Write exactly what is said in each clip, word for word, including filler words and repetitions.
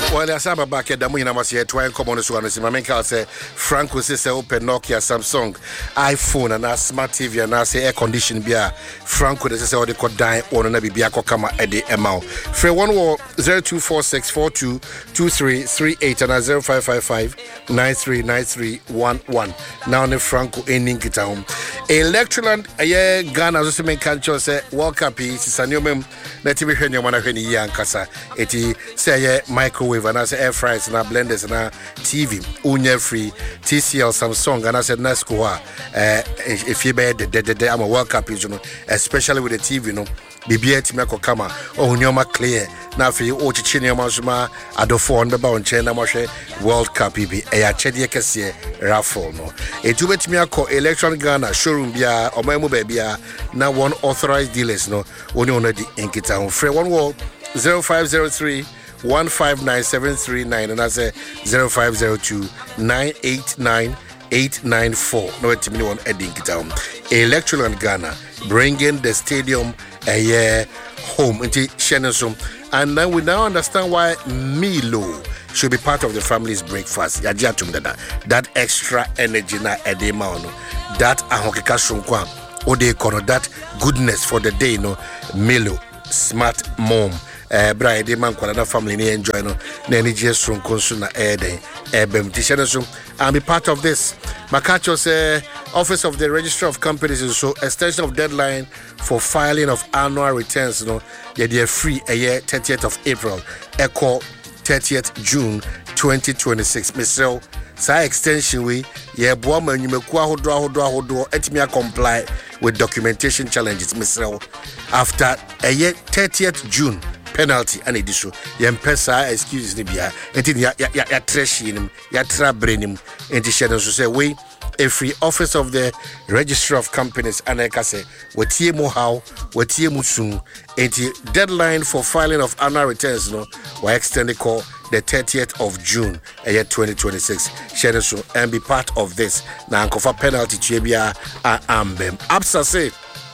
Well, as I'm back at the Moon, I must say, try and come on the one. My main car say, Franco says, open Nokia, Samsung, iPhone, and a smart T V, and I say air conditioning beer. Franco says, all the could die on an Abibiako Kama at the amount. For one war zero two four six four two two three three eight and a zero five five five nine three nine three one one. Now, the Franco in Ninkitown. Electroland, a year Ghana, also make culture say, walk up, it's a new mem, let me hear your man, Yan Kasa, eti say, microwave. And I say air fryers and blenders and T V, Unya free, T C L, Samsung, and I said Nescoa. If you bed, I'm a World Cup, you know, especially with the T V, you know, B B A Timako Kama, or Nyoma clear. Now for you, Ochichini Masuma, Adofo, and Baba on China Moshe, World Cup, B B A Chedia Cassia, Raffle, no. A two bet Miako, Electron Ghana, showroom bia, or Memo Babia, now one authorized dealers, no, only on the Inkitown. Free one wall zero five zero three. one five nine seven three nine and I say zero five zero two nine eight nine eight nine four. No, it's me one Edding Town. Electroland Ghana bringing the stadium a year home into Shenandoah. And now we now understand why Milo should be part of the family's breakfast. That extra energy na edema no. That ahokeka shrunkwa ode kono that goodness for the day no. Milo smart mom. Uh, Brian, the man, quite family, ni enjoy no. Nani just from Consuna Ede, Ebem Tishanesum, and be part of this. Makacho say, Office of the Registrar of Companies is so extension of deadline for filing of annual returns. No, yeah, they're free a year, thirtieth of April, echo thirtieth June twenty twenty-six. Mister Sa extension we, yeah, Boama, you may qua hodra hodra hodro, etmia comply with documentation challenges, Mister After a year, thirtieth June. Penalty and it is so. Yempesa excuses Nibia, and then ya ya ya trash him, ya trabrain him, and the shadows to say, wait, a free office of the Registrar of Companies, and I can say, what Tiemo how, what Tiemo soon, and the deadline for filing of annual returns, no, were extended call the thirtieth of June, a year twenty twenty-six. Shadows and be part of this. Now, for penalty, Chebia, Ambem. Absa say,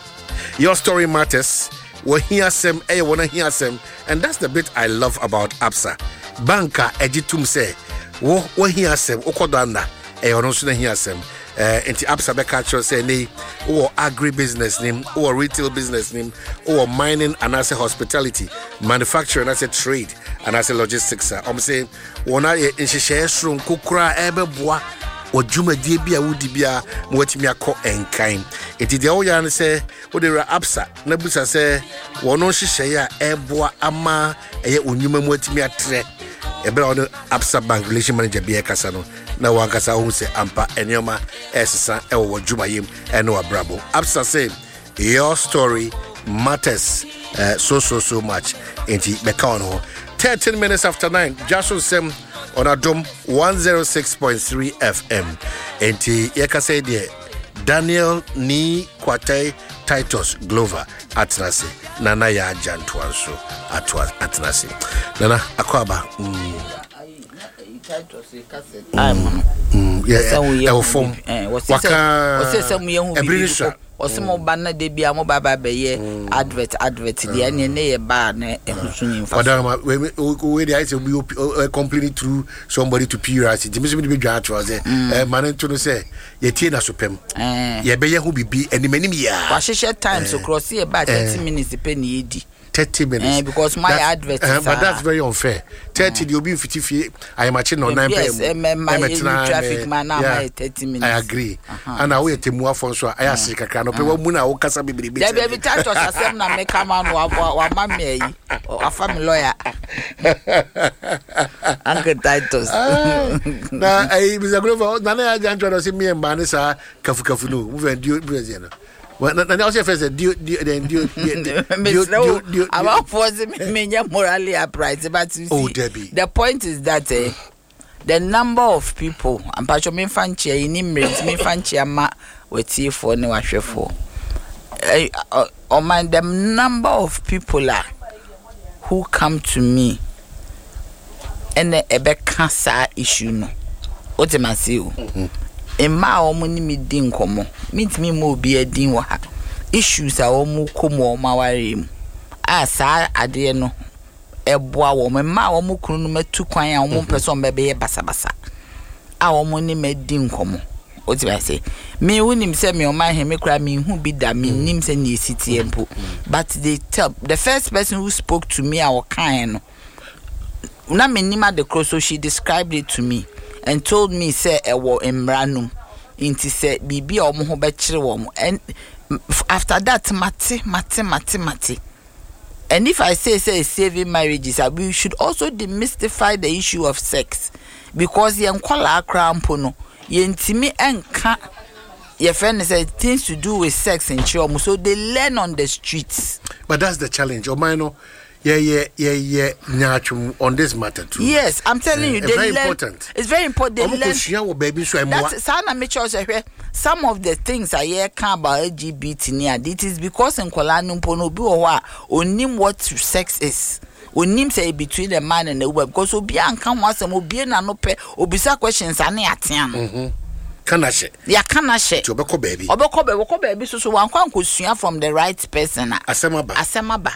your story matters. We hear some, I wanna hear some, and that's the bit I love about Absa. Banka ejitum say, wo we hear some, okodanda, I also hear some. Uh, into Absa Bekacho say, ne, or agribusiness name, or retail business name, or mining and as a hospitality, manufacturing as a trade, and as a logistics. I'm saying, one I in share room, kukra, ebe bois. Or Juma Dibia would be a Motimia co and kind. It is the old yarn say, what they were Absa. Nebusa say, one no share a boa ama a unuma motimia tre. A bell on the Absa Bank relation manager be a casano. Now one casa who say Ampa and Yoma Essa or Juma Yim and Noah Bravo. Absa say, your story matters uh, so, so, so much. Into Mekano. thirteen minutes after nine, Joshua Sem. On a dome one oh six point three F M. Enti yeka say there Daniel ni Kwate Titus Glover Atnasi Nana ya Jantuanso Atwa Atnasi Nana Akwaba mm. Mm, yeah, yeah, form. Waka Ebrisha. Osimo banna de bia mo baba be ye advert advert de ane ne ye ba na ehusun infa. Madam we we dey say we completely through somebody to P R C. Jimmy be dwa atwa say eh man to no say ye tie na sopem. Ye be ye hu bibi animanim ya. Wa hwehwe time so cross ye ba thirty minutes pe na edi. thirty minutes. Uh, because my advert is, uh, but that's very unfair. thirty, uh, you'll be fifty. I am watching on nine p m. Yes, uh, my traffic man now yeah, thirty minutes. I agree. Uh-huh. And I wait to move for so I ask you, can people muna o kasa bibi bibi. There be time to asem na make man wa wa mammy or a family lawyer. Uncle Titus. Na I Mister Glover, na na ajan try to see me and Manisa kafu kafu no. Move do Brazil. Well, na na also first do do then do do do about forcing me morally upright, but you see, oh, Debbie. The point is that uh, the number of people and patcho me fanchi in imrent me fanchi ama weti for ne wahwe for uh, man the number of people are who come to me and ebe cancer issue no otemasi o Emma omuni mi din komo meet me mo bi adin wo ha issues a omu komo o maware mu a sa ade no eboa wo ma wo mu kunu no matu kwan a wo person be be basa basa a wo mu ni medi nkomo what do I say me unim say me o ma he me kra me hu bi da me nim say na esiti empo but they tell the first person who spoke to me our kind no na me nima the cross so she described it to me and told me say e wo emranum inti say bibi o mo ho be kire wo and after that mate mate mate mate. And if I say say saving marriages, we should also demystify the issue of sex because yen kwala krampo no yentimi enka your friend said things to do with sex in Chioma, so they learn on the streets. But that's the challenge. Oh my no, yeah yeah yeah yeah nyachum on this matter too. Yes, I'm telling uh, you, they very learn, important. It's very important. They learn. That's sana make sure some of the things I hear can about L G B T near. It is because in Kuala Lumpur no be owa onim what sex is. Onim say between a man and a woman because obi anka wasem obi na no pe obisa questions ane atia no. Mhm. Kana she. Ya kana she. To obeko baby. Obeko baby, obeko baby so so wan kwa nkosua from the right person. Asemaba. Asemaba.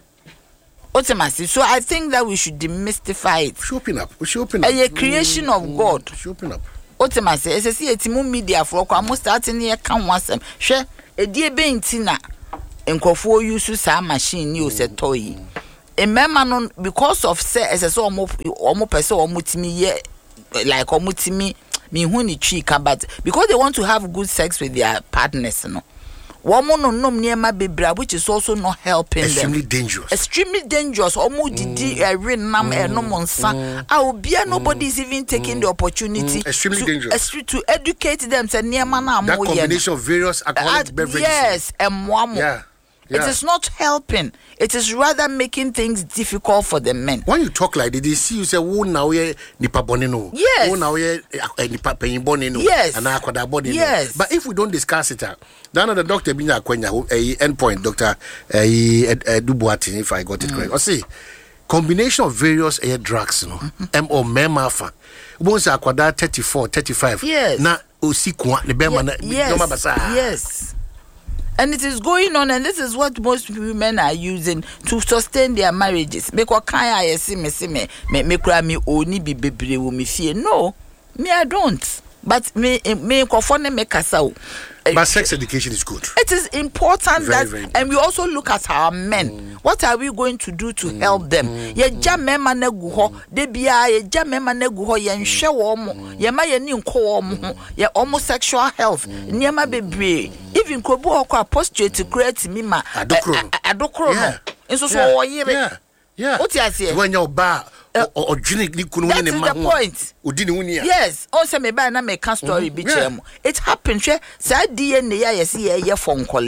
Ultimately, so I think that we should demystify it. We should open up. We should open up. A creation mm, of God. We should open up. Ultimately, as I see a team media for I'm starting here can once them. Share a dear Bentina and Kofo use some machine use a toy. A man because of say as I saw almost person or mutimi like or mutimi me huni chika, but because they want to have good sex with their partners, you know. Woman no nom niema bebra which is also not helping extremely them. Extremely dangerous. Extremely dangerous. Omo didi eri nam enom nsa. Ah obia nobody is even taking the opportunity. Extremely to, dangerous. Uh, to educate them say niema na that combination of various alcoholic uh, beverages. Yes, emwamo. Yeah. Yeah. It is not helping. It is rather making things difficult for the men. When you talk like this, they see you say, "Oh, now we nipa bonino." Yes. Oh, now we nipa penny bonino. Yes. And I could have bonino. Yes. But if we don't discuss it, then the doctor binya kwenya a endpoint doctor a Dubuatin, if I got it correct. Or see combination of various air drugs, you know, M or memafa. Once I kwada thirty-four, thirty-five. Yes. Na usikwa ne bema na yes. Yes. And it is going on, and this is what most women are using to sustain their marriages. Make what kind I see me see me me me cry me only be baby with me fear. No, me I don't. But me me confirm me kasao. But sex education is good. It is important very, that, very important. And we also look at our men. Mm. What are we going to do to mm. help them? Ye jame mane guho, de biya ye jame mane guho ye nhwe wo mo, ye ma ye ni nko wo mo, ye homosexual health, niema bebre. Even krobu okwa posture to create me ma adokro. Adokro no. Nso so wo yire. Yeah. Yeah. What you say? When your bar or Junior Nikun in the point. Yes, also me by na make a story be chemo. It happened, she said D N A I see a phone call.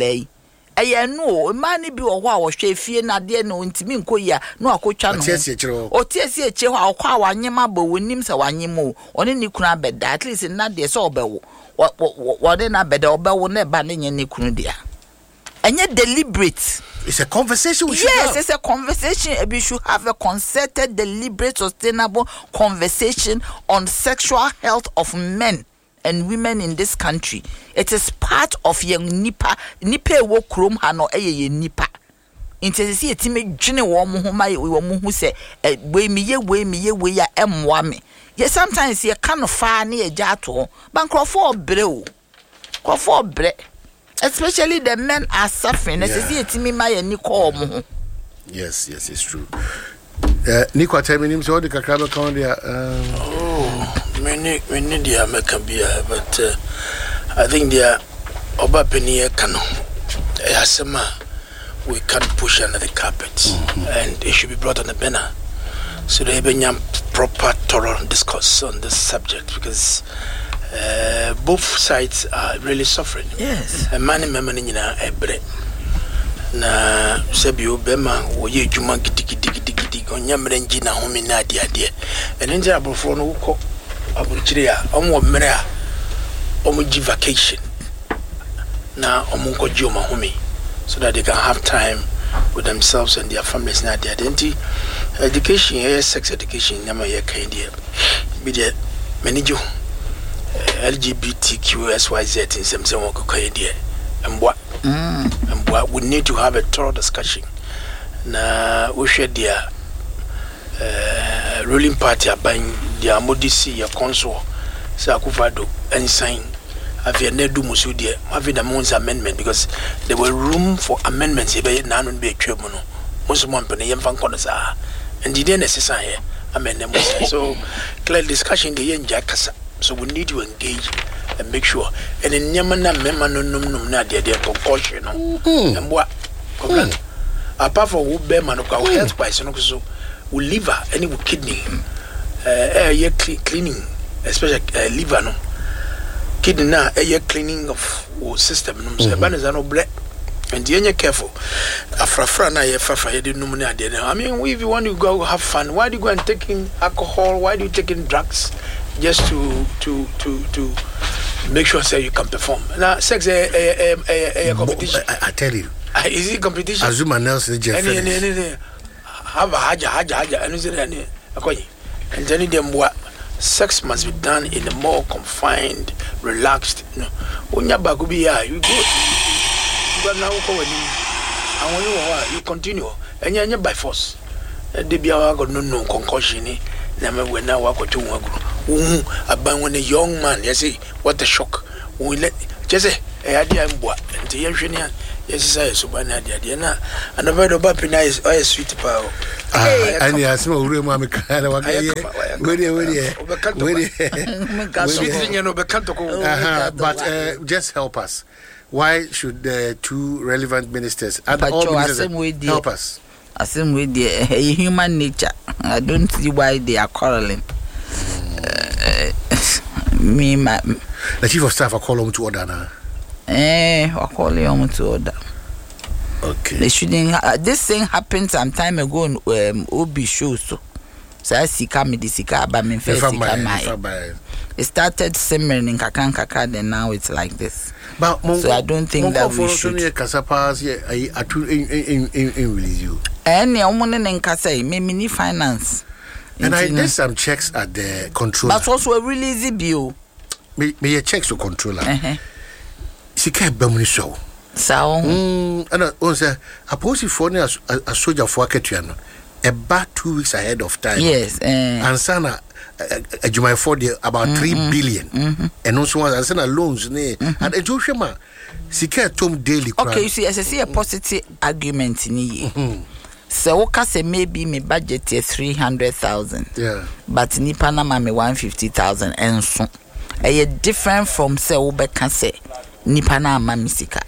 I know, money be or wow, she fear not dear no intimate koya, no a coach or T S H or Kawa Yamabo when Nims or Wanimo, or any crab bed, at least in not the sober. What what then a bed or bell will never ban any Kundia. And yet deliberate. It's a conversation we should yes, have. Yes, it's a conversation. We should have a concerted, deliberate, sustainable conversation on sexual health of men and women in this country. It is part of your nipa. Nipa wo krom hano eye nipa. Inti si etime dwene wo mo ho mai wo mo hu se we mi ye we mi ye we ya emwa me. Yes, sometimes you can fa na ye gya to. Bankrofo bre o. Krofo bre. Especially the men are suffering. Yeah. Yes, yes, it's true. Uh, Nico, tell me, name so the Kakaba County. Oh, many, many dear Macabia, but uh, I think they are Oba Penny Cano. Asama, we can't push under the carpet, mm-hmm. and it should be brought on the banner. So they have a proper, thorough discourse on this subject because. Uh, both sides are really suffering. Yes. A man in Memanina ebre. Na Sabio Bema, or ye Juma giddy giddy giddy giddy on Yamrengina homina dear dear. And in the Abrofono Abuchiria, Omo Mera, Omoji vacation. Na Omunko Joma homie, so that they can have time with themselves and their families. Na their identity, education, yes, sex education, Yama Yakandia. Be there, many L G B T Q S Y Z in some some idea and what and what we need to have a thorough discussion. Na we share there uh, ruling party aban dia modisi ya consul sa Akufo-Addo and sign afia na du musu de afia na mon's amendment because there were room for amendments e be na no be twem no musu mo mpene yem fan kono sa and the necessary here amendment so clear discussion the yen jakasa so we need to engage and make sure and in nyama na mema no num num na de de concussion no and what problem apart from who be man ko health wise no so we liver any we kidney eh uh, uh, cleaning especially uh, liver no kidney na eh cleaning of our system no so ban is no ble and you careful afrafra na ye fafa ye de num na de I mean if you want to go have fun why do you go and taking alcohol why do you taking drugs just to to to to make sure say you can perform now sex a a a, a competition I, I tell you uh, is it competition Azuma Nelson Jeff any any any have a haja haja haja and is it any akoyi and then them what sex must be done in a more confined relaxed you know onya bagu bi ya you go but now ko wani and when you you continue and you by force de bia wa go no no concussion ni na me we na wa ko tu agro wu aban when a young man you say what a shock we let just say e ade amboa nti ye hwe ni yes say so ba na ade na and over the baby na is oh sweet pa ah ani asema ure mu amekana wa ye we we we sweet ni no be kanto ko but uh, just help us. Why should the two relevant ministers and but all ministers help us? Assume with the uh, human nature. I don't see why they are quarreling. Uh, me, my the chief of staff, I call him to order now. Eh, I call him to order. Okay. They shouldn't. Uh, this thing happened some time ago in um, Obi show so. So I see come the sika, but me first sika it started simmering in kakan kaka, then now it's like this. But so I don't think that we should. in in in release you. Any woman in Kasa, me mini finance. And I did some checks at the controller. But also a release bill. Me me checks to controller. Uh-huh. She kept bemuni show. So. Hmm. And I say, I suppose if only a soldier for Ketuano. About two weeks ahead of time. Yes. Uh, and Sana, a July for about mm-hmm, three billion. Mm-hmm. And also, and Sana loans, ne. Mm-hmm. And a Joshua, she can't tom daily. Okay, you see, as I see a positive argument in here. Mm-hmm. So, okay, say maybe my budget is three hundred thousand. Yeah. But ni Panama me one fifty thousand. And so, a different from say, Obe can say, ni Panama misika.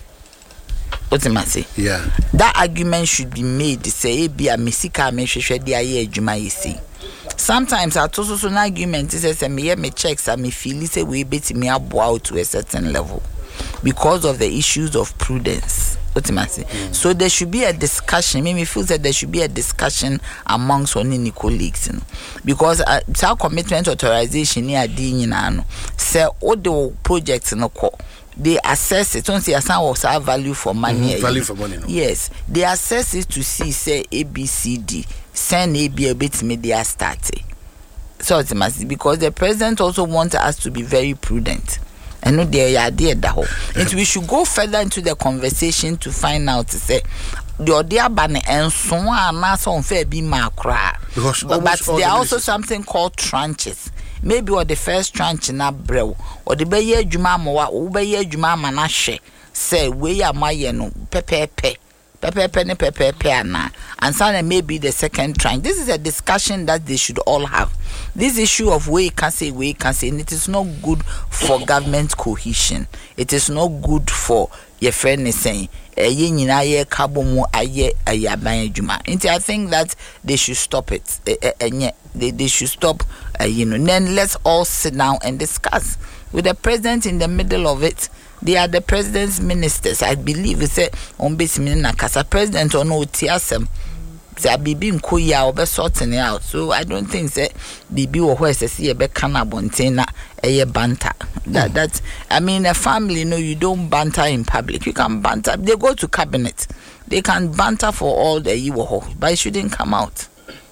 What am I say? Yeah. That argument should be made. Say, be a misika me shwe di aye juma yisi. Sometimes I also so an argument is say me me checks and me feel say we bet me aboa to a certain level because of the issues of prudence. What am I say? Mm. So there should be a discussion. Make me feel that there should be a discussion amongst only colleagues, you know? Because uh, our commitment authorization near the no say all the projects no ko. They assess it. Don't see as was our value for money. Mm-hmm. Value for money. No? Yes, they assess it to see say A B C D. Send A B a bit media starting. So it must because the president also wants us to be very prudent. And no, they are there that whole. And we should go further into the conversation to find out to say the idea ban and so on. Now some fair be macra. Because but, but there are also something called tranches. Maybe or the first tranche na brew or the beye juma moa ubeye juma manashe say we are my no pepe pe pepe pe pepe pe na and so maybe the second tranche. This is a discussion that they should all have. This issue of we can say we can say and it is not good for government cohesion. It is not good for your friend is saying eh nyina ye kabomu aye ayaban juma. I think that they should stop it. They, they should stop uh, you know. Then let's all sit down and discuss with the president in the middle of it. They are the president's ministers. I believe it's a on base na kasa president or no tiasem. Say bibi nkoya obe sorting out. So I don't think say bibi or where say see be kana bontena eye banter. That that I mean a family no you don't banter in public. You can banter. They go to cabinet. They can banter for all the you but it shouldn't come out.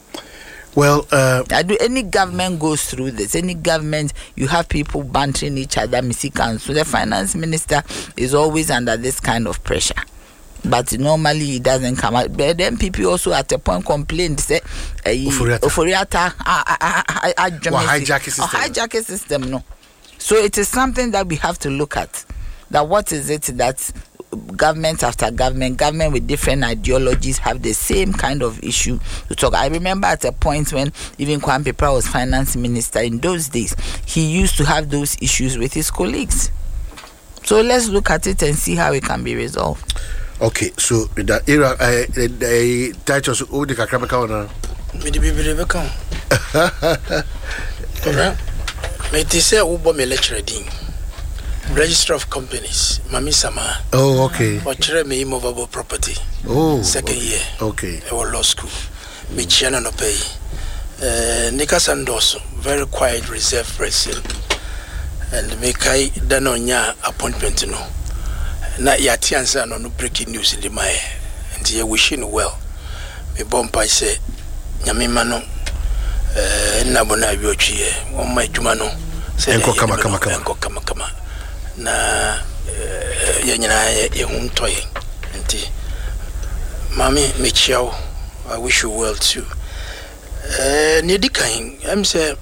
Well, uh, I do any government goes through this. Any government, you have people bantering each other, missing council. The finance minister is always under this kind of pressure. but normally it doesn't come out. But then people also at a point complain, say, Oforiata, hijack system. Hijack system, no. So it is something that we have to look at. That what is it that government after government, government with different ideologies have the same kind of issue to talk. I remember at a point when even Kwame Pepra was finance minister in those days, he used to have those issues with his colleagues. So let's look at it and see how it can be resolved. Okay, so the era, the titles, who the Kakrabaka now? Me the baby Rebecca. Alright. Me te say Ubo me lecture ding. Register of Companies, Mami Sama. Oh, okay. Or chere me immovable property. Oh, second okay. year. Okay. I was law school. Me chiana no pay. Uh, Nika Sandoso, very quiet, reserved person. And me kai danonya appointment no. Na yati ansa no no breaking news in the my. And ye wishing well. Me bompa say nyame mano eh na bona wiotwie. On my juma no. Enko kama kama kama. Enko kama kama. Na ye nyina ye huntoye nti mami mechiao. I wish you well too. Uh, Nidikan, I'm say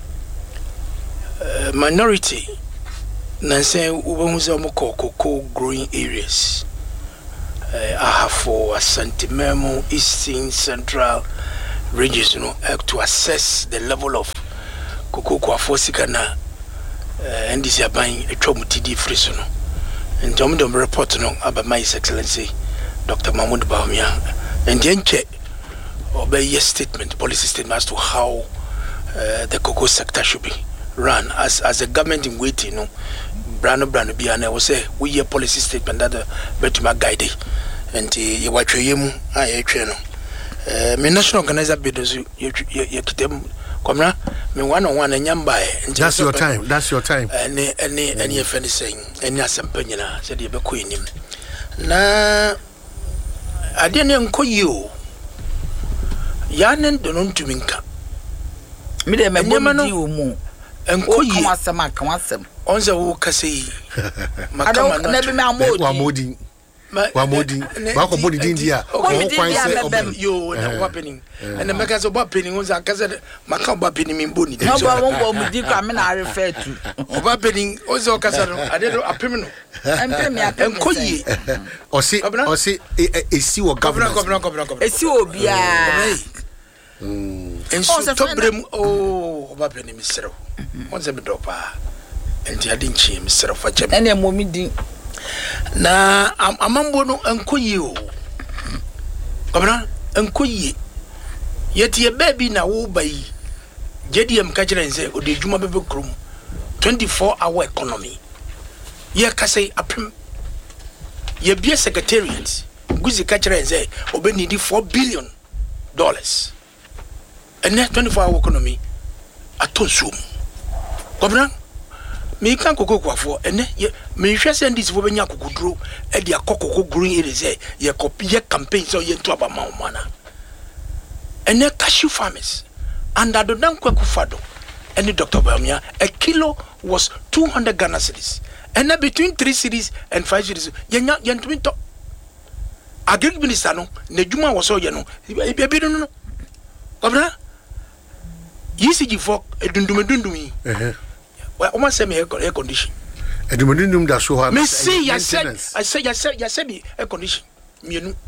uh, minority. Nancy, Ubamuzamo cocoa growing areas. Uh, Ahafo, Asante Memo, Eastern, Central regions, you know, uh, to assess the level of cocoa for Sikana. And this is buying a tromutidi frisono. And Domdom report no about my excellency, Doctor Mahmoud Baumia, and then check. Obey your statement, policy statement as to how uh, the cocoa sector should be run as as a government in waiting. You know, Brano Brano Biana will say we your policy statement that better my guide and you watch you I channel. Me national organizer bidders you you you them come na me one on one and yambai. That's your time. That's your time. Any any any if anything any assembly said you be queen him. Na I didn't call you. Yanen donon tuminka. Me de me bomdi wo mu. Enko yi. Kamasem akamasem. Onza wo kase. Makama no. Na be me amodi. Wa modi. Wa modi. Wa ko modi din dia. Ko kwan se yo na happening. And the makers of happening onza kase makam happening me boni. No ba won go mudi kwa me na refer to. Happening onza kase no. Ade do apem no. Empem ya apem. Enko yi. Osi osi esi wo government. Governor governor governor. Esi obia. Mm. And so to bring oh happening misero. Onza me dopa. Enti ade nchi misero fa chem. Ene momi din. Na amambo no enkoyi o. Kabra enkoyi. Yeti ye baby na wo bayi. J D M ka kire nse ode djuma bebe krom. twenty-four hour economy. Ye ka say apem. Ye bia secretariat. Guzi ka kire nse obe need four billion dollars. And net twenty-four hour economy atonsum. Kabra me kan koko kwafo ene me hwe se ndisi fo benya kokuduro e dia kokoko growing area say ye copy ye campaign so ye nto abama mana ene cashew farmers and adodan kwaku fado ene Doctor Baumia a kilo was two hundred Ghana cedis and between three cedis and five cedis ye nya ye ntumi to agric minister no na djuma wo so ye no e bia bi no no kobra yisi for edundum dundum eh well, almost semi air condition. And the modernum that show her. Me see, I said, I said, I said, I said, me air condition. Me no.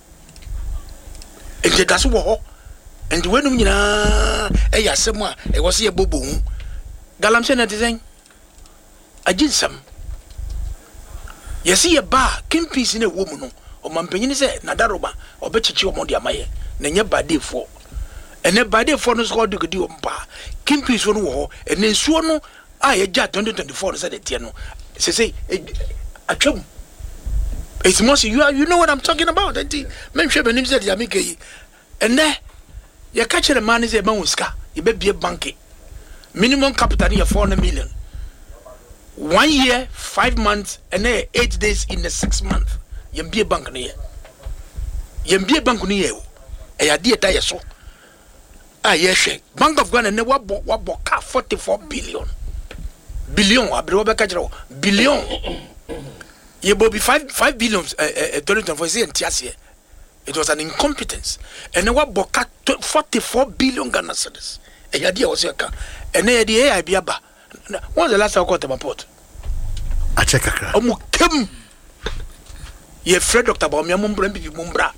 And the gas war. And when you know, eh, ya semwa, it was here bobo. Galam said that design. I did some. You see a bar, king piece in a woman, or Mampany said, Nadaroba, or Betchi or Mondia Maya, Nanya Badi for. And then by the phone is called the good bar, king piece on war, and then Suono. I just twenty twenty-four said it, you know. Say, say, a chum. It's mostly you are, you know what I'm talking about. And the men ship and him said, Yamiki. And there, you catch a man is a monska, you may be a banky. Minimum capital here four hundred million. One year, five months, and then eight days in the six month. You be a bank near. You be a bank near. A dear die so. Ah, yes, Bank of Ghana never bought what bought forty-four billion. Billion, I believe Becajro, billion. You will be five five billion. Uh, twenty twenty-four. It was an incompetence, and then what boka forty-four billion Ghana cedis. And idea was your car, and then the A I be aba. When was the last time I got to my port? I check a crack. Omu kem. Ye Fred Doctor Baumia Mumbra Bibi Mumbra.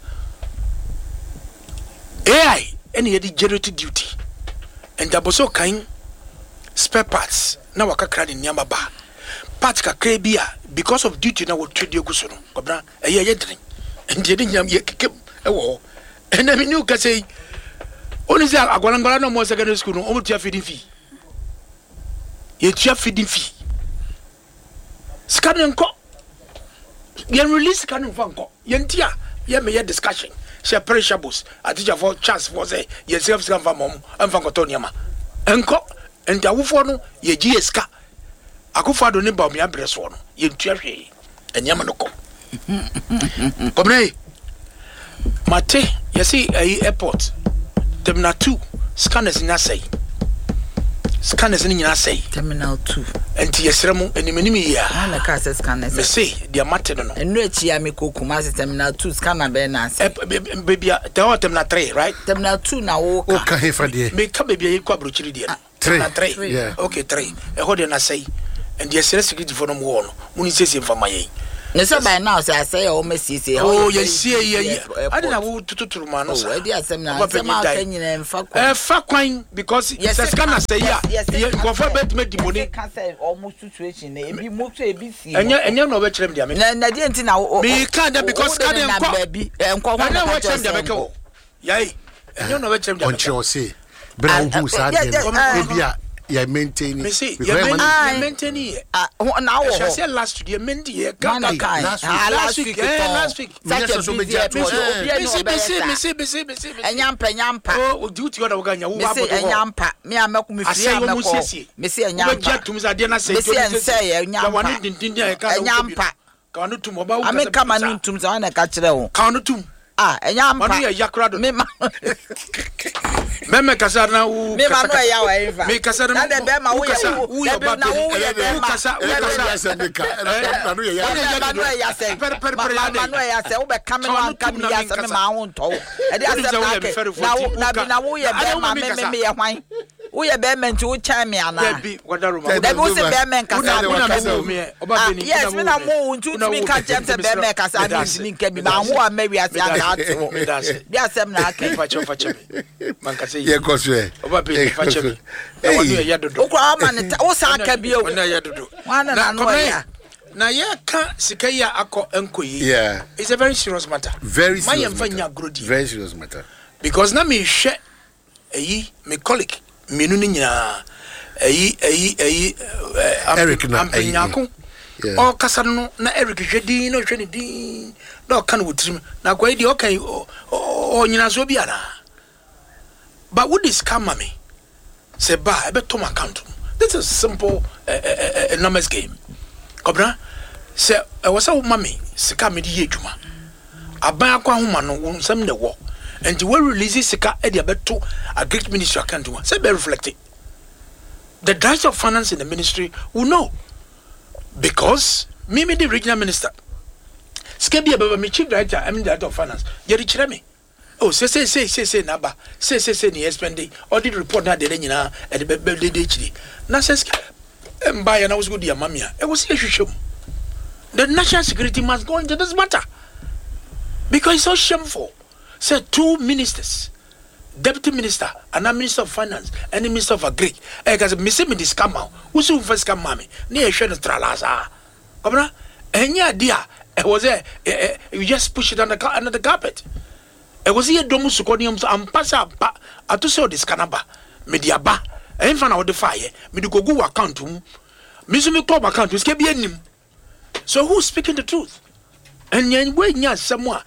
A I any the generative duty, and Daboso kind spare parts. Now waka crowd in Yamaba. Parts ka krabia because of duty now what trade you go so. Cobra a year drink. And the Yam Yakim a war. And I mean, you can say, only say, I want to go more secondary school, no, almost your feeding fee. Yet your feeding fee. Scanning co. You release scanning phone call. Yentia, you may have discussion. Share perishables. I teach you for chance for say, yourself, some from mom, and from Cotoniama. And co, and the Wufono, ye G S K. I could find the name of me, and breast one. You treasure, and Yamanoko. Come Mate, you see a airport. Terminal two, scanners in Assay. Scanners in Assay. Terminal two. And Tiesremo and the Minimia. And the Casa scanners. They say, dear Martin. And Rich Yamiko Kumasi Terminal two scanner Benas. Baby, the Terminal three, right? Terminal two now. Okay, for the make come baby a quadruchid. Terminal three. Yeah. Okay, three. A hodden Assay. And the security for no more. Municipal for my. Nessa by now, say I say almost see. Oh, you see, yeah, I don't know to to Manos. I did some now. And fuck, eh, fuck, wine because yes, I can say, yeah, yes, go for bet me the money. Can't say almost situation. Maybe move to A B C. And you know which them, and I didn't know. Me can't because can't baby and come on, watch them, Jamaica. Yay, and you know which them, Montreal say, but who said, maybe yeah, maintaining. Me see, yeah, maintaining. Ah, now I said last year, Mendy, last week, last week, such a so many. Me see, me see, me see, me see, me see. And yampa, yampa. Oh, duty on Uganda. Me see, and yampa. Me, I'm not me see, I'm not see. Me see, and yampa. To me, I didn't say. Me see, and say, and yampa. Kanu to mobile. I mean, come on, to Zana catch them. Kanu to. Ah, and yampa. Yakrado. Me, Meme kasana u me manu ya wa eva me kasana na de be ma wo ya u ya ba na wo ya be ma kasa u kasa na no ya manu ya se manu ya se wo be kame wan kam ya se me ma wo nto e de ase na na na na wo ya be ma me me ye hwan wo ya be menti wo chan me ana da bi wadaro ma da bi wo se be me kasa oba beni yes me na mo ntu mi ka jem se be me kasa ni ni nka bi ma wo a me wi ase aka ato bi ase me na aka facho facho man ka yeah, cause we. Oba be facho me. E wonu ya dodo. Okwa ma ne wo sa aka bi o. Wonu ya dodo. Wana na no ya. Na ye ka sikaya akọ enkoyi. Yeah. It's a very serious matter. Very serious. Matter. Very serious matter. Because na me hwe eyi me colleague menu ni nyina eyi eyi eyi Eric na eyi. O kasa no na Eric hwedi no hwe ni din. Na o kan wutrim. Na kwa di o kan o nyina so bia na. But what is scam me? Say ba I bet to my account. This is simple uh, uh, uh, numbers game. Kobra say I was a mommy sika me di adwuma. Aban akwa homa no wonsam de wo. And we release sika e de beto a great ministry account one. Say be reflected. The director of finance in the ministry will know. Because me me the regional minister. Sika be be me chief director, I mean director of finance. Yeri chire me. Oh, say say say say say naba. Say say say ni spending. Audit report na de nyina e de be de de chiri. Na says mba ya na was go dia mamia. E was hwehwem. The national security must go into this matter. Because it's so shameful. Say two ministers, deputy minister, and a minister of finance, and the minister of agri. E ka say me say me this scam out. Who so first scam mami? Na e hwe no tralaza. Komna? Enya dia. E was e you just push it under under the carpet. E was here domu sukonium so ampasa ba atose o discanaba media ba enfa na wo de fire me de gogu account mu me so me club account ske bi anim. So who's speaking the truth? And yen we nya samwa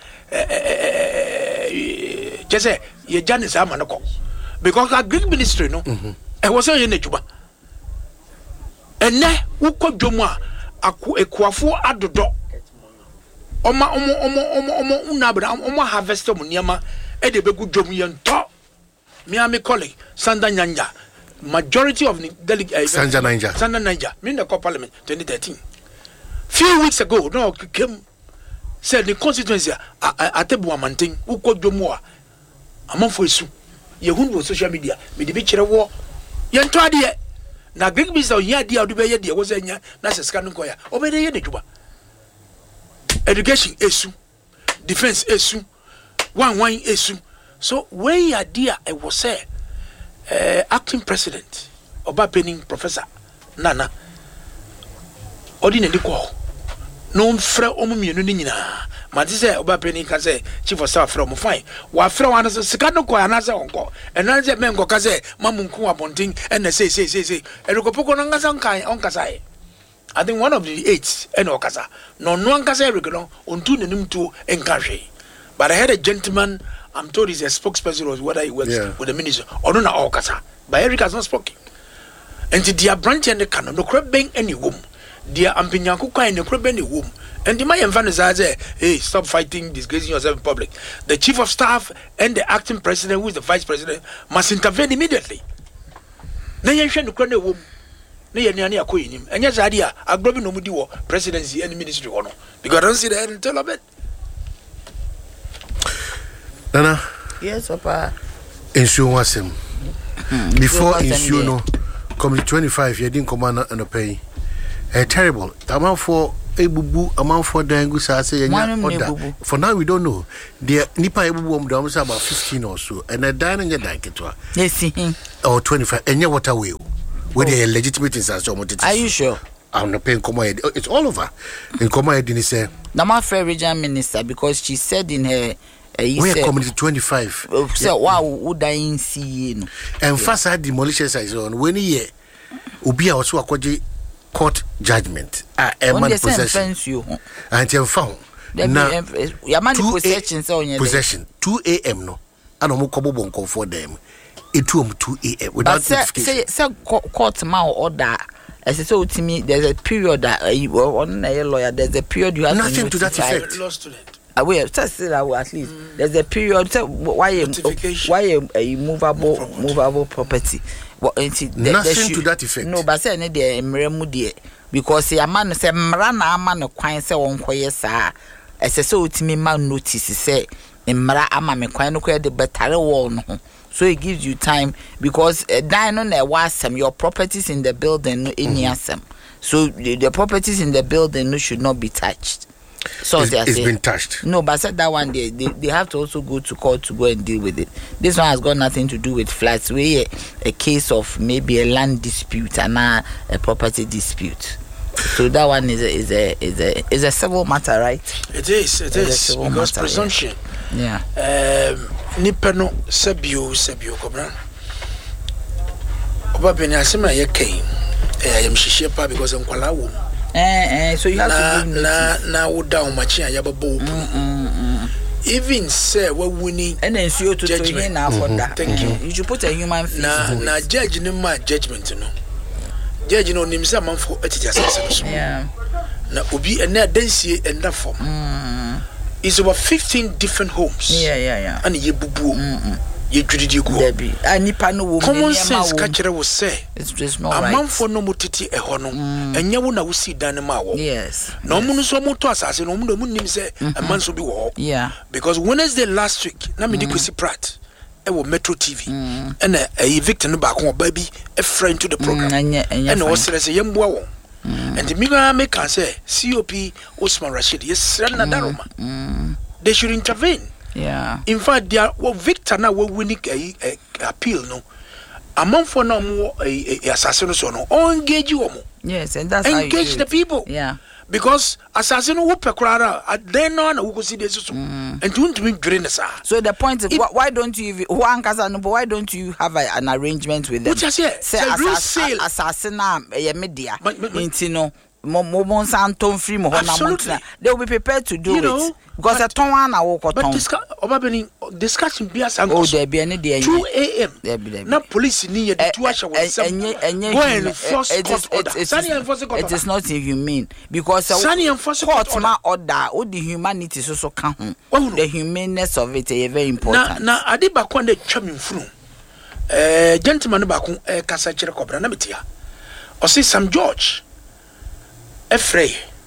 just say ye Janice amanoko because our Greek ministry no e was say na juba enne wo kodwomu a ekuafo adodo Oma omo omo omo omo unabra omo harvest omo niama e de begu dwom ye nto me am colleague Sanda Nyanja majority of the delegate Sanda Nyanja Sanda Nyanja me in the parliament twenty thirteen few weeks ago no came said the constituency atebu amanten ukọ dwomu a amanfo esu ye hu social media me de bi kire wo ye nto ade na Greek business on here dia do be ye de wo sanya na seska no koya obede ye de dwuba education esu defense esu one one esu so where idea I was say uh, acting president oba penning professor Nana ordinary ko no mfrɛ omu mienu ni nyina ma ti sɛ oba penning ka sɛ chief of staff from fine wa frɛ wa na sika no ko ana sɛ onko ɛna sɛ men ko ka sɛ mamunku abontin ɛna sɛ sɛ sɛ sɛ erikopoko no ngasa nkan onkasa e I think one of the eight ɛna okasa no no ankasa erikino ontu nenim to enka but I had a gentleman I'm told he's a spokesperson or whether he works yeah. with the minister or no na okasa but Eric has not spoken and the branch and the canon no crab bang any womb dear ampinyanko kwan no crab any womb and the my emphasize hey stop fighting disgracing yourself in public the chief of staff and the acting president who is the vice president must intervene immediately na yen hwe no crab no womb na yen ane akoyinim enya zade a agrobi no mudi wo presidency and ministry ho no because I don't see the end until of it. Nana yes papa ensure wasem before ensure no coming twenty-five you didn't come on and pay a terrible amount for ebubu amount for dangu sa say order for now we don't know the nipa ebubu am do about fifteen or so and a dining a danketwa yes or twenty-five and your water way with a legitimate instance. Are you sure? I'm not paying command. It's all over in command didn't say now my fair regional minister because she said in her Uh, we are community twenty-five. Uh, so wow, would I see no? And first I demolition size on when year Ubi also a court judgment. Ah, a man possession. You and you found now your man possession so possession two a.m. no. I don't know kobo for them. It two two a.m. without say say court ma order. As I said to me, there's a period that uh, you on a lawyer. There's a period you have nothing to, to that effect. Law student. Uh, we have just at least mm. there's a period so why a, why a, a movable property. movable property well, see, the, nothing should, to that effect no but say there mremu there because a man say mra na ama no kwan say won koye saa ese say otimi ma notice say mra ama me kwan no koye de betare wall no so it gives you time because uh, dan no na wasem your properties in the building no any asem so the, the properties in the building no should not be touched. So it's, it's been touched. No, but I said that one day they, they have to also go to court to go and deal with it. This one has got nothing to do with flats. We a, a case of maybe a land dispute and a, a property dispute. So that one is a is a is a is a civil matter, right? It is. It it's is because matter, presumption. Yeah. Um, Nipeno sebio sebio kobran. Oba beni asema ye kain. Eh, I'm shishepa because I'm kwalawo. Eh, eh, so you have na, to give notice. Na, na, would down much and yababo. Even say we're winning. And then see you to judgment now for that. Thank you. You should put a human face. Na, na, judge no my judgment, no. Judge no name some man for ethical assassination. Yeah. Na, ubi and that density and that form. It's about fifteen different homes. Yeah, yeah, yeah. And ye bubu. You did you go. Common sense catcher will say it's just not a right. man for no mutiti a honor and you will see Danama. Yes. No moon so much as no moon say a man should be war. Yeah. Because Wednesday last week, Namidi Kwesi Pratt, I will Metro T V and a victim back home baby, a friend to the program. And also as a young boy. And the Miga make say C O P Osman Rashid, yes, Daruma. They should intervene. Yeah. In fact, they are well, Victor now will winning a, a, a appeal no. A month for no more a, a assassin or no. Or engage you more. Yes, and that's engage how the people. Yeah. Because assassin who pekrara at then on who go see this and don't be drain us. So the point is, why, why don't you even why don't you have a, an arrangement with them? Which is yeah, say assassin assassin a media. You know. Momon Santon free Mohona, they will be prepared to do you know, it because a ton I walk or discussion discussion be as oh there be any day two a.m. Now police need to wash away some it is not inhumane because court ma order all the humanity so so can the humaneness of it is very important. Now Adiba Kwande Chamin Fru eh gentleman back eh kasa kire kobra na metia o say Sam George Efrey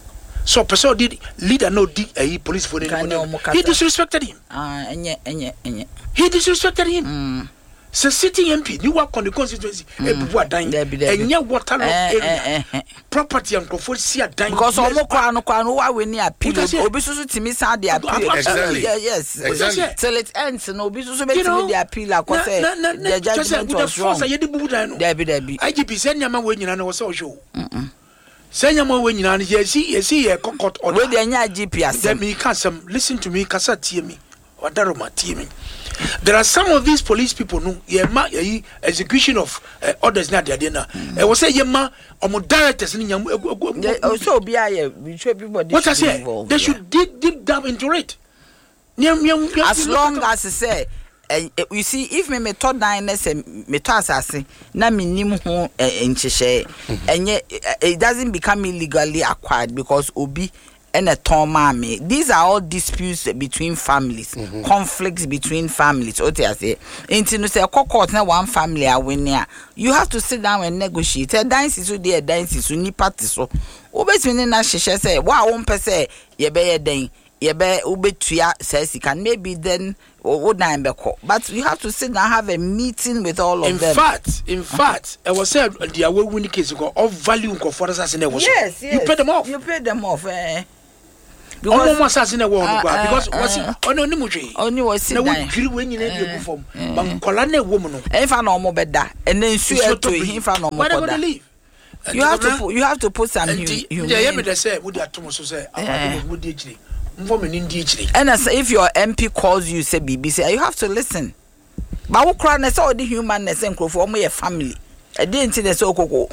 So person did leader no did a police for him. He disrespected him. Ah, enye enye enye. He disrespected him. Mm. So sitting M P, you work on the constituency, people are dying, and yet water area, property and conformity are dying. Because all more crown, crown, why we near people, Obisu to me, the appeal. Exactly. Yes, exactly. Till it ends, and Obisu make the appeal. I could say, the judgment was wrong. There be there be. I G P send your man when you know was so show. Send your man when you know, you see, you see a cockot or with the I G P. Let me some listen to me, Casa T me, or Daroma T me. There are some of these police people no yeah ma execution of uh, orders na there na e was say yema omo directors ni nyam so be aye we should everybody what I say involved, they yeah. should dig deep down into it as long as I say uh, you see if me me to dine say me to asase na me nim ho enchehye enye it doesn't become illegally acquired because obi and a tomame. These are all disputes between families, mm-hmm. conflicts between families. What I say, into no say court na one family are winning. You have to sit down and negotiate. A dance is so dear dance is so ni party so. Obes winning na sheshe say, wa one per se ye be ye den ye be ubetuya says he can maybe then would nine be call. But you have to sit down and have a meeting with all of in them. Fact, in fact, I was said the away winning case you got all value for us as in was yes, yes. You pay them off. You pay them off. Eh. Because almost as in a war, because was on only muji. Only was sitting there when you need to perform. But Colane woman, if I know more better, and then swear to him if I know more better. You have to put, you have to put some. Yeah, yeah, but I say, would you have to say, I would actually. And as if your M P calls you, say B B C, you have to listen. But what crowd is all the humanness and for my family. I didn't see the so called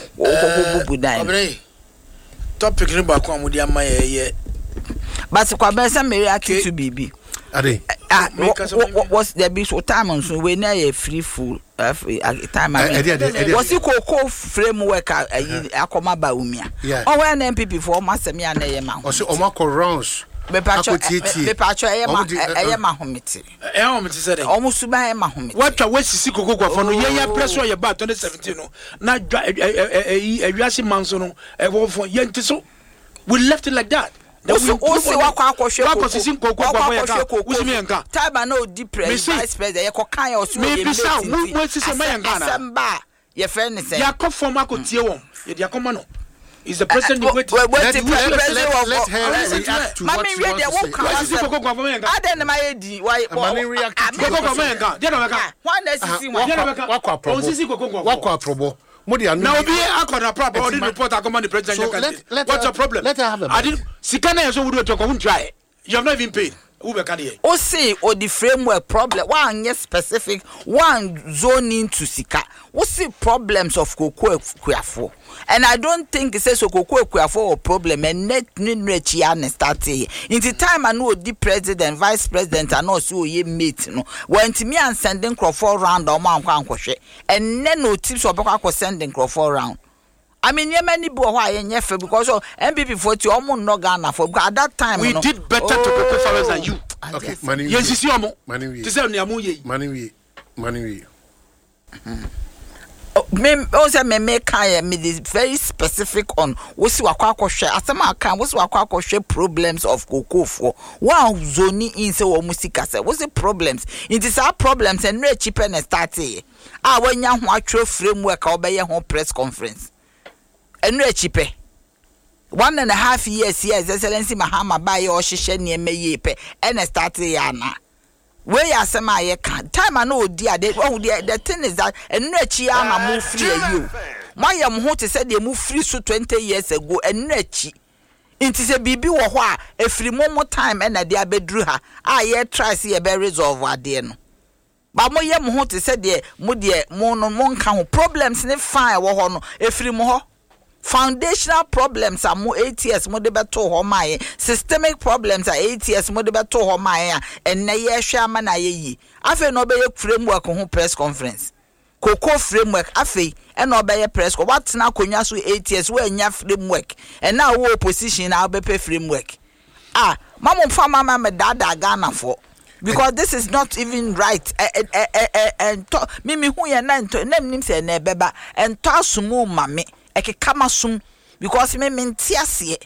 topic about come with your my. But Kwabesa may react to B B. Ade. Ah, what was there be so time on so we na free full free time. Was it cocoa framework akoma ba umia. Oh when M P for masemi na yema. O se o mako rounds. Me pacho me pacho eyema eyema homiti. Eyema homiti said. Omo suba eyema homiti. What wa sisi cocoa for no ye ye press your ba twenty seventeen no. Na e wiase manso no e wo for ye ntiso. We left it like that. Also, also, what question? What position? What time no depressed vice president. You can kind of maybe some. What is a man? Samba, your friend is. You come from Marco Tio. You come on. Is the president waiting? Let her react to what she wants to say. I don't my idea. Why? Why react to One is see one. What what probo? Now be a corner problem. Report I come on the president. What's your problem? Let her have a I didn't see can I so would talk try. You have not even paid. O say or the framework problem one yes specific one zoning to sika. We see problems of Koko Kuafo. And I don't think it says Koko Kuafo a problem and net Ninrechian starting. In the time I know the president, vice president, and also ye meet no when to me and sending Crawford round or Mount Kwankoshe and then no tips or Baka sending Crawford round. I mean, yeah, many boy why and yefe because of M P P forty almost no Ghana for at that time. We no, did better oh, to prepare for us than you. Okay, money. Yes, you see, Omo. Money we. This is money. Money we. Money we. Me also me make kaya me this very specific on what's what kwako share. Asema kan what's what kwako share problems of Koko for one zoni in say wo musika say what's the problems? It is our problems and no cheaper and start here. Ah when ya ho atwe framework obeye ho press conference. And no cheap. One and a half years here, His Excellency Mahama buy your shisha near me yepe and a start yana. Where ya sema ye can time I know dear they oh dear the thing is that and no chiama move free you. My am hot said they move free so twenty years ago and no chi. It is a baby or wha a free more time and a dear bedrew her. I yet try see a bear resolve what dear no. But my yam hot said dear mudia mono monka problems ne fire war no a free more. Foundational problems are more eight years more debato homaye. Systemic problems are eight years more debato homaye. And na ye shaman aye. Afe no be framework on press conference. Koko framework afe and no be press. What's now konya so eight years we nya framework. And now we opposition now be framework. Ah, mama fama mama dada Ghana for. Because this is not even right. And mimi hu ya na nto nem nim se na beba and to asumu mame eke kama sum because me mentiasie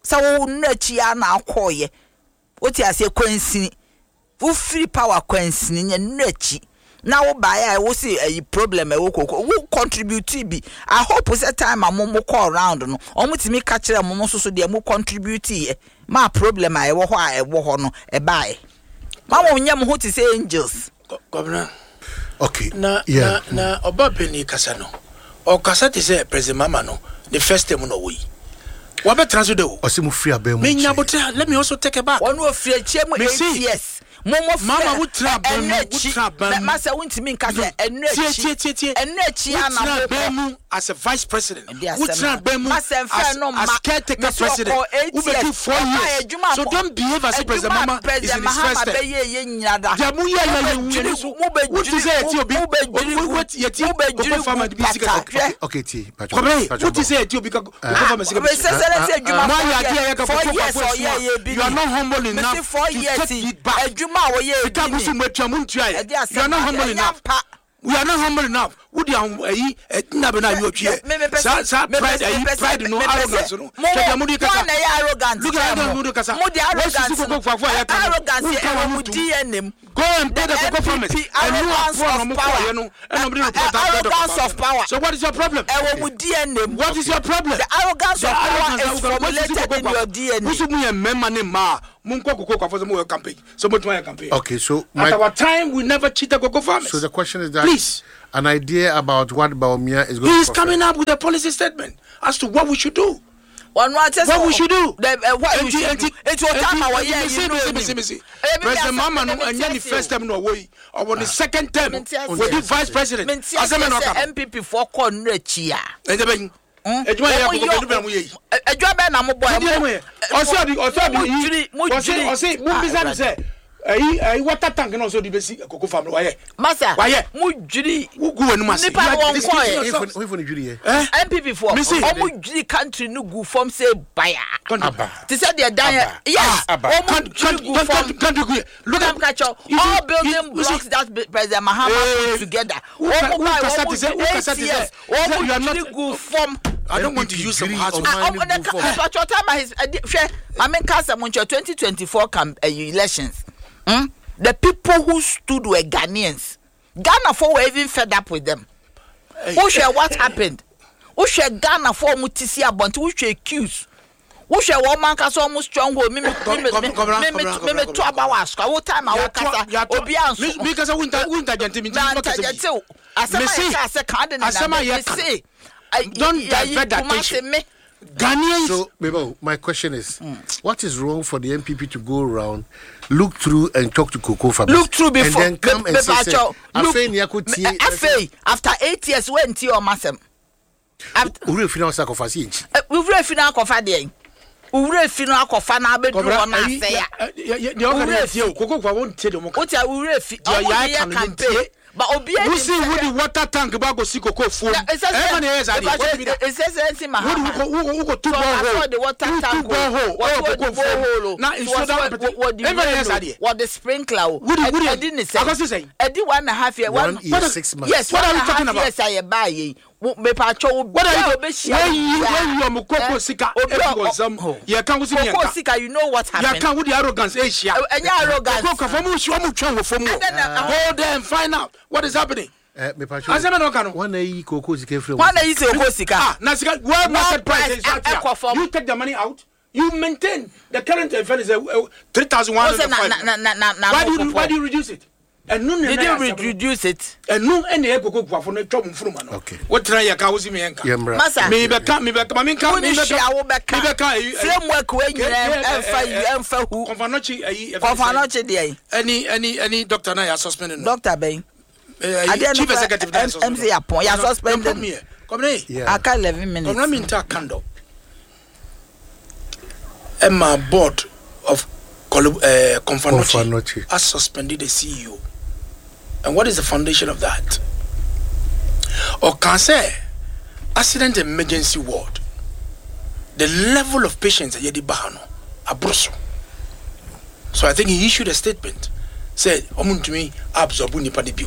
sa wo nrachi ya na akoye oti ase kwansini wo free power kwansini nya nrachi na wo ba ya wo see a problem e wo kokoko wo contribute bi I hope say time amomo call around no omutimi ka kire amomo so so de mo contribute ma problem a e wo ho a e wo ho no e bae ma wo nya mo ho ti say angels governor okay na yeah. na na obabeni kasa no o kasa ti say president mama no the first time no we what be transfer do o se mo free abem me nya botre let me also take it back one wo free achie mo eight years Momo mama would trap them would trap them massa won't mean cause enrechi enrechi ana as a vice president would trap them as as caretaker president who be do four years so don't behave as a president mama is in his first step ya mu ya ya ya so what is it you be what you ti go farmer be sick okay ti what is it you be go farmer sick you are not humble enough to take it back. You are not humble enough. We are not humble enough. Would you eh na be na you here? Sa sa pride eh pride no arrogance no. Check mudi kasa. Arrogance. Look at the mudi kasa. Mudi arrogance. Arrogance e mu D N M. Go and pay the cocoa farmers. And you are from power, you know. And nobody report that. Arrogance of power. So what is your problem? E mu D N M. What is your problem? The arrogance of power is formulated in your D N A. Musu mu member name ma. Munko cocoa kwa for mo campaign. So much my campaign. Okay, so at our time we never cheated cocoa farmers. So the question is that please an idea about what Bawumia is going he to is coming up with a policy statement as to what we should do. One what we should do. The, uh, what we should do. It will come our year. President Mama no and the first time no way. Or when the second term with the vice president. As a M P P for Conrechia. Ejuma ya ko ko do mu yi. Ejuma be na mo boy. O se di o se di o se o se mu bisa say eh eh water tank no so di besi cocoa farm why masa why mu jiri gu enu mase nipa won ko e we for jiri e M P P for o mu jiri country no gu form say baya ti say the dan yes o mu jiri gu form country gu look at catch all building blocks that President Mahama put together o mu buy o mu say o mu jiri gu form I don't want to use some hard words. I mean, twenty twenty-four camp uh, elections. Hmm? The people who stood were Ghanaians. Ghana for were even fed up with them. Hey, who share what happened? Who share Ghana for Mutisia Bont? Who share accused? Who share woman cast almost stronghold? Mimi, mimi, mimi, mimi, two hours. What time I work at Obianso? Because I wouldn't, I wouldn't identify. I say. Don't divert that attention. Ghanaians. So, Bebo, my question is, mm. what is wrong for the M P P to go around, look through and talk to cocoa farmers? Look through before. And then come and say, say Afei, after eight years, when to your massam? We will finish our sacrifice. We will finish our coffee. We will finish our coffee now. Be do one say. The organization, cocoa won't tell you. What are we refi? Our campaign. But Obia we see with the water tank about go see cocoa food. It says it says anything Mahama. Who go two borehole? The water tank borehole. What the borehole? Now instead of what the what the sprinkler. What I didn't say. I did one and a half year. One year six months. Yes. What are we talking about? Yes, I buy. Me pacho. What are you? When you when you are cocoa sika, everyone you can't see me. Cocoa sika, you know what happened. You can't with the arrogance, Asia. Any arrogance. Cocoa from who show me channel from who. Go there and find out what is happening. Eh, me pacho. Asema no kanu. One day cocoa sika from. One day cocoa sika. Ah, na sika. Where market price is right here. You take the money out. You maintain the current event is uh, three thousand one hundred five. Why do you why do you reduce it? And no, they didn't reduce it. And no, any echo cook for no trouble from man. Okay. What try your cows in me? Massa, me back, me back, me back, me back, framework when you and for you and for who? Confanochi, Confanochi, day. Any, any, any doctor now suspended. Doctor Bay. Chief executive M C upon you suspended me. Come here. I can't eleven minutes. Come in to candle. And my board of uh, Confanochi has suspended the C E O. And what is the foundation of that? Or can say accident emergency ward. The level of patients at Yedi Bahano are brutal. So I think he issued a statement. Said, Omun to me, absorb nipa de biu.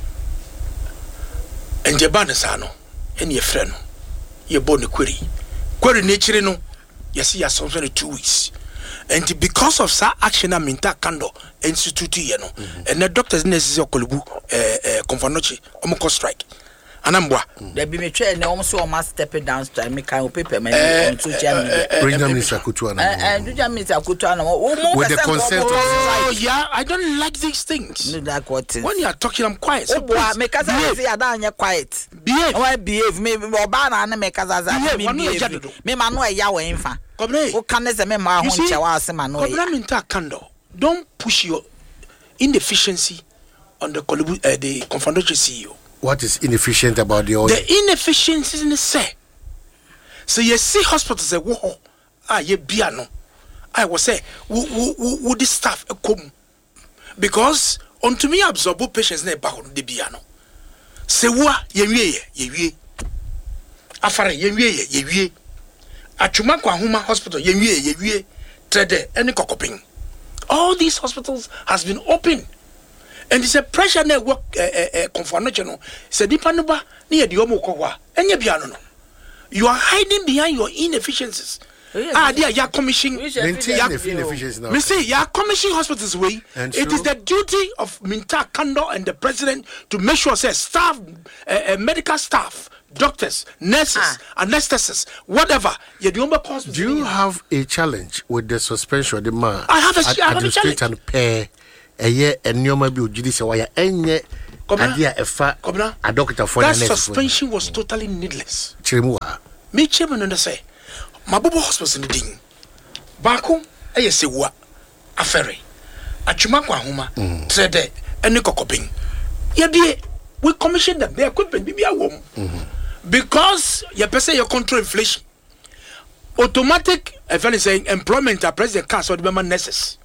And Jabana Sano, and your friend, your bone query. Query nature no. Yes, yes, something two weeks. And because of that action, I mean that candle institute, you know, and the doctors necessary kolubu uh confonochi omo strike. Anambwa. There be me try and almost almost step it down strike. Me can paper me on social media. Bring them Mister Kutuana. And do you Mister Kutuana? With the consent of oh yeah, I don't like these things. No, like what? When you are talking, I'm quiet. So boy, make us say I don't quiet. Behave. Why behave? Me Obana and make us as me behave. Me manu a yawo infa. Who can say me ma hon chawa se manu. Complementary candle. Don't push your inefficiency on the uh, the confrontation C E O. What is inefficient about the order? The inefficiency in the say. So you see hospitals say, whoa, ah, ye biano. I was say, would this staff come? Because unto me absorb patients ne back on the biano. Say wa ye ye ye ye. Afare ye ye ye ye. Achuma kwa huma hospital ye ye ye ye. Trade any kokoping. All these hospitals has been open. And it's a pressure network conformation. It's a dipanuba near the Omokowa. And you are hiding behind your inefficiencies. Ah, dear, you are commissioning. Inefficiencies now. Me say, you are commissioning hospitals way. It is the duty of Minta Kando and the president to make sure say staff, uh, uh, medical staff, doctors, nurses, ah. anesthetists, whatever. You do you have a challenge with the suspension of the man? I have a, I have a challenge. And pay. A year and no maybe judicial wire any idea a a doctor for that suspension was totally needless. Chirimua. Me chairman and say Mabubo hospital in the ding. Baku a yesewa a ferry. A chumakwa huma trade any cocoping. Yet we commissioned them, their equipment be a woman. Because you pay your control inflation. Automatic if anything employment at president can't so the member nurses.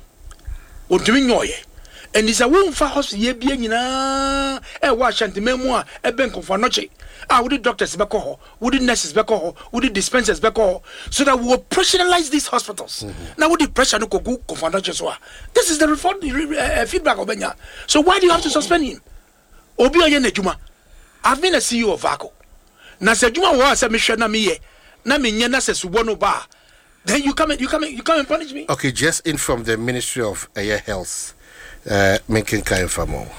And it's a wound for hospital ye be na e wa shanti memua e ben konfanoche ah would the doctors back ho would the nurses back ho would the dispensers back ho so that we will professionalize these hospitals. Mm-hmm. Now would the pressure no go konfanoche so this is the reform uh, feedback of Benya. So why do you have to suspend him? Obi oye na juma. I've been a C E O of Vaco. Na se juma wa se me hwe na me ye na me nya na se subo no ba. Then you come and you come and you come and punish me. Okay, just in from the Ministry of uh, Health, uh, making kind for more.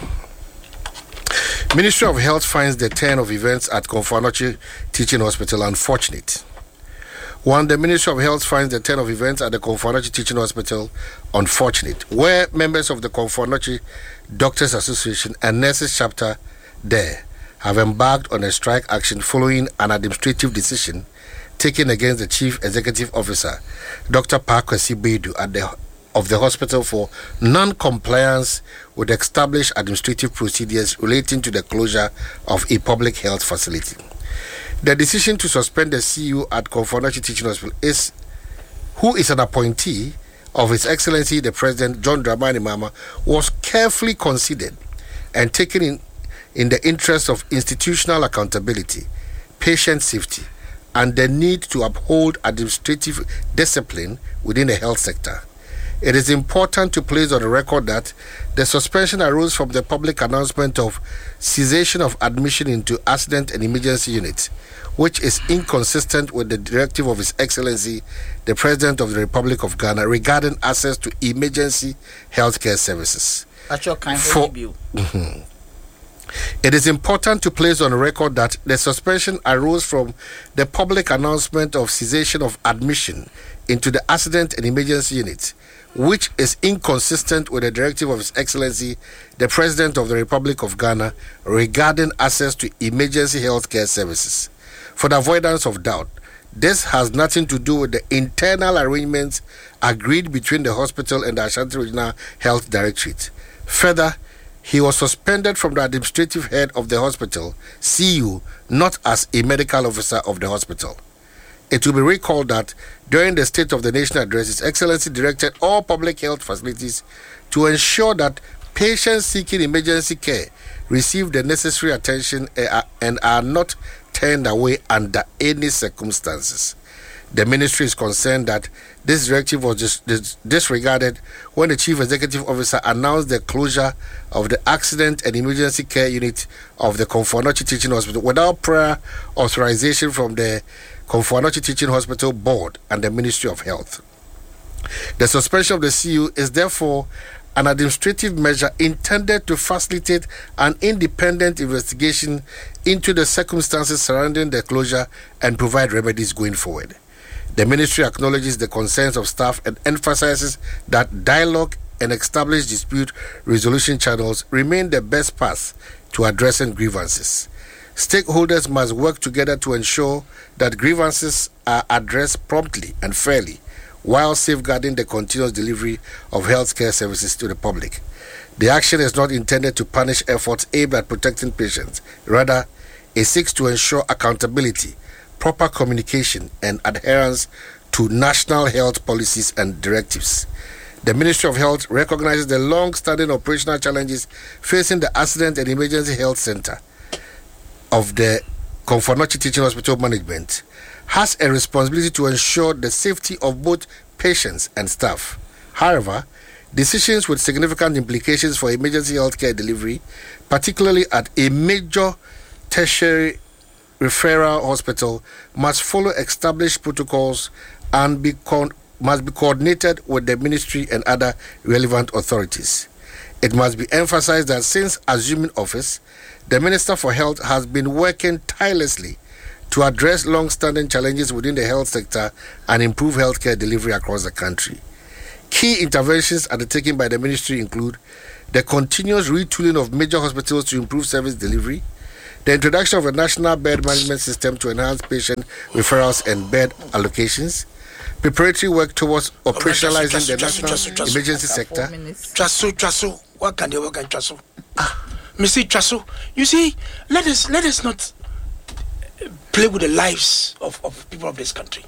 Ministry of Health finds the turn of events at Konfanochi Teaching Hospital unfortunate. One, the Ministry of Health finds the turn of events at the Konfanochi Teaching Hospital unfortunate, where members of the Konfanochi Doctors Association and Nurses Chapter there have embarked on a strike action following an administrative decision taken against the Chief Executive Officer, Doctor Pakwesi Bedu, at the of the hospital for non-compliance with established administrative procedures relating to the closure of a public health facility. The decision to suspend the C E O at Konfanochi Teaching Hospital is, who is an appointee of His Excellency the President John Dramani Mahama, was carefully considered and taken in, in the interest of institutional accountability, patient safety, and the need to uphold administrative discipline within the health sector. It is important to place on the record that the suspension arose from the public announcement of cessation of admission into accident and emergency units, which is inconsistent with the directive of His Excellency, the President of the Republic of Ghana, regarding access to emergency healthcare services. For, It is important to place on record that the suspension arose from the public announcement of cessation of admission into the accident and emergency units, which is inconsistent with the directive of His Excellency, the President of the Republic of Ghana, regarding access to emergency healthcare services. For the avoidance of doubt, this has nothing to do with the internal arrangements agreed between the hospital and the Ashanti Regional Health Directorate. Further, he was suspended from the administrative head of the hospital, C U, not as a medical officer of the hospital. It will be recalled that during the State of the Nation address, His Excellency directed all public health facilities to ensure that patients seeking emergency care receive the necessary attention and are not turned away under any circumstances. The ministry is concerned that this directive was dis- dis- disregarded when the Chief Executive Officer announced the closure of the accident and emergency care unit of the Konfanochi Teaching Hospital without prior authorization from the Komfo Teaching Hospital Board, and the Ministry of Health. The suspension of the C U is therefore an administrative measure intended to facilitate an independent investigation into the circumstances surrounding the closure and provide remedies going forward. The ministry acknowledges the concerns of staff and emphasizes that dialogue and established dispute resolution channels remain the best path to addressing grievances. Stakeholders must work together to ensure that grievances are addressed promptly and fairly, while safeguarding the continuous delivery of healthcare services to the public. The action is not intended to punish efforts aimed at protecting patients. Rather, it seeks to ensure accountability, proper communication, and adherence to national health policies and directives. The Ministry of Health recognizes the long-standing operational challenges facing the Accident and Emergency Health Center of the Komfo Teaching Hospital Management, has a responsibility to ensure the safety of both patients and staff. However, decisions with significant implications for emergency healthcare delivery, particularly at a major tertiary referral hospital, must follow established protocols and be con- must be coordinated with the ministry and other relevant authorities. It must be emphasized that since assuming office, the Minister for Health has been working tirelessly to address long-standing challenges within the health sector and improve healthcare delivery across the country. Key interventions undertaken by the ministry include the continuous retooling of major hospitals to improve service delivery, the introduction of a national bed management system to enhance patient referrals and bed allocations, preparatory work towards operationalizing the national emergency sector. Traso, Traso, what can they work on Traso? Mister Traso, you see, let us let us not play with the lives of, of people of this country.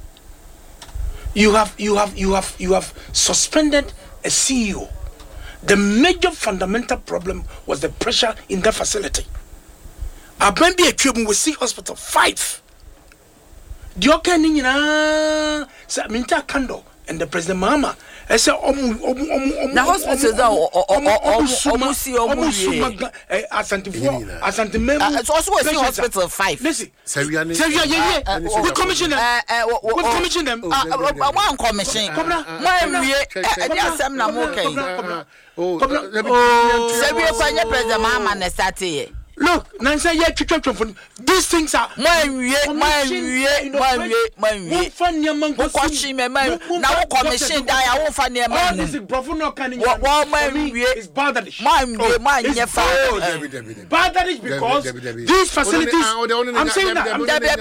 You have you have you have you have suspended a C E O. The major fundamental problem was the pressure in that facility. Abambi Ekwemu we see hospital five. The okani nyina sa minta kando and the president Mahama. I say omu omu omu na hospital da omu si omu ye asantifo asantimemu. It's also a hospital five. Listen. Seviani. Seviani. We commission them. We commission them. One commission. Come na. One we e asem na mo kai. Oh. Seviani kwanye president Mahama na start here. Look, Nancy, yeah, these things are my way, my way, my way, my way. Watching me, my now commission. I won't find your man. This is Profuno Canning. What my way is Bangladesh. My way, my nefa. Bangladesh because these facilities. I'm saying that.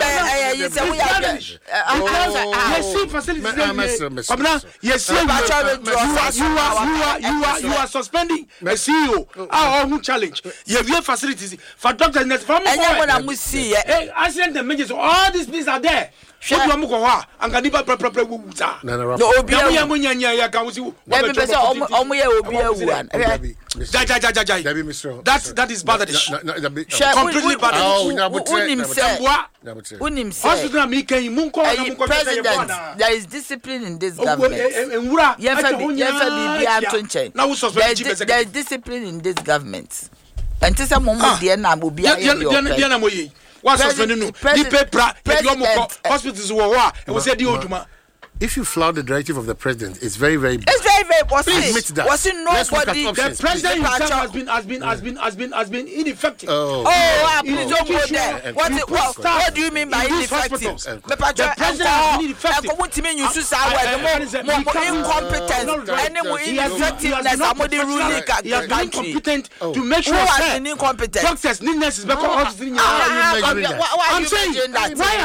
I'm saying facilities. Come now, yes, you are, you are, you are suspending a C E O. Our own challenge. You have facilities. For doctors and for and then when I must see it, accident and majors, all these things are there. What you want and can never prepare wuta. No, Obi amunya nya ya kan wusi. Let me say omo ye obi awuan. Jai jai jai jai. That that is Bangladesh. Completely Bangladesh. Unim say. Unim say. Hospital me kan munko na munko president. There is discipline in this government. Enwura. Yefa yefa bibi atonchen. Now we suspend chief executive. There is discipline in this government. And this is Momo Dia na Mobi. Dia na moyi. What's suspending no? Ni pepra. Hospitals wo wa. E we say di oduma. If you flout the directive of the president, it's very, very bad. It's very, very possible. Admit that. Was it nobody? The president himself has been, has been, has been, has been, has been ineffective. Oh, oh, please don't go there. What, it, what, what do you mean by ineffective? The president has been ineffective. What do you mean you should say more incompetence? Any more ineffectiveness? Somebody ruling country. He has been incompetent to make sure that doctors, nurses, because hospitals. I'm saying that. Why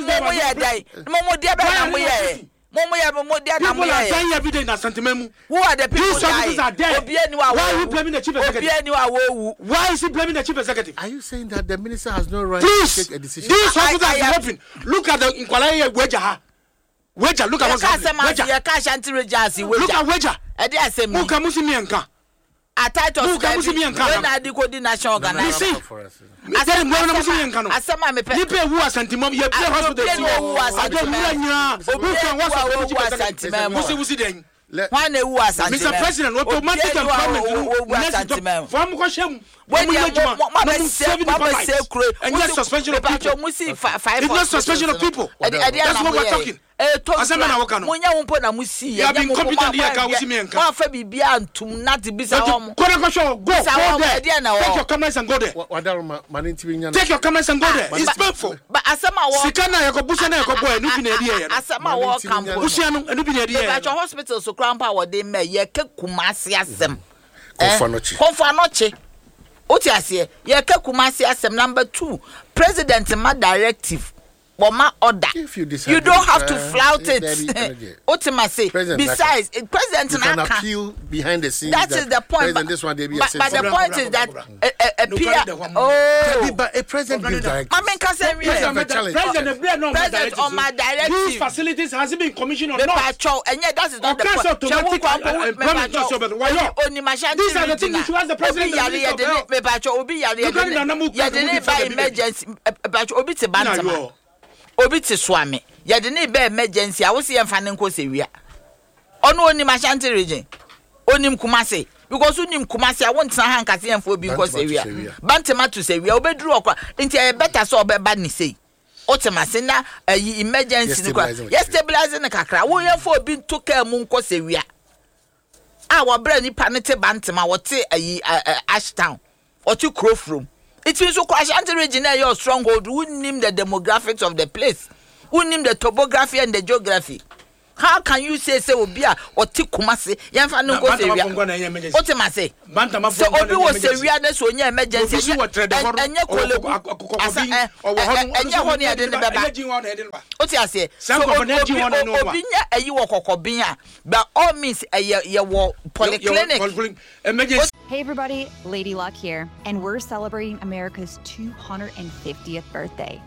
are they? People are dying every day in Asantememu. Who are the people These hospitals are dead. Why are you blaming the chief executive? Why is he blaming the chief executive? Are you saying that the minister has no right Please, to take a decision? These hospitals are open. Look at the Inkwalaye Weja. Weja, look at what's happening. Weja. Look at Weja. Muka musi mienka. A title when I decode the national organization. I said, "Mwana musi mienka no." Asema me pe. Nipe wu Asantememu. Ye play hospital. Wu Asantememu. Obu kan wasa chief executive. Musi musi den. Why na wu asante? Mister President, automatic empowerment. Next, for am question. When you mama say mama say kro. And yes, suspension of people. It's not suspension of people. That's what we're talking. Eh to munya wo mpo na musi you have been competent here ka wusi me nka wa fa bibia antum na te bisa wo mo go go go there take your cameras and go there take your cameras and go there it's painful but asema wo sikana yakobusa na yakobo enu bi na edi ye asema wo kampo busia no enu bi na edi ye but hospital so krampa wo de me ye ke kumasi asem konfanochi konfanochi oti ase ye ke kumasi asem number two president ma directive Boma order. You, you don't have to flout it. Ultimately, besides, you President can Naka, appeal behind the scenes. That, that is the point. But, this one, but, but the point is that a, a, a peer. Oh, but a president. I mean, can say president, president on my directive. These facilities has been commissioned or not? And yet, that is not the point. These are the things which the president. You didn't buy emergency. Obi te bantama. Obi te swame ye de ne be emergency a wo se yemfa ne nko sewia ono onim Ashanti region onim Kumasi because onim Kumasi a won tena hankase yemfa obi nko sewia bantema to sewia obeduru okwa nti e better so obeba ni sei otemase na emergency ni kwa ye stabilize ne kakra wo yemfa obi to ka mu nko sewia a wo bra ni pa ne te bantema wo te ayi Ashtown o to Crowfrom. It means so Ashanti region is your stronghold. Who name the demographics of the place? Who name the topography and the geography? How can you say say Obia or Tikumasi? Yanfa no go say we. What am I say? So Obi was say we are the so near emergency. And you call it as and you honey I didn't baba. What I say? So Obi nya you walk Okobia. By all means a ye walk polyclinic. Hey everybody, Lady Luck here, and we're celebrating America's two hundred fiftieth birthday.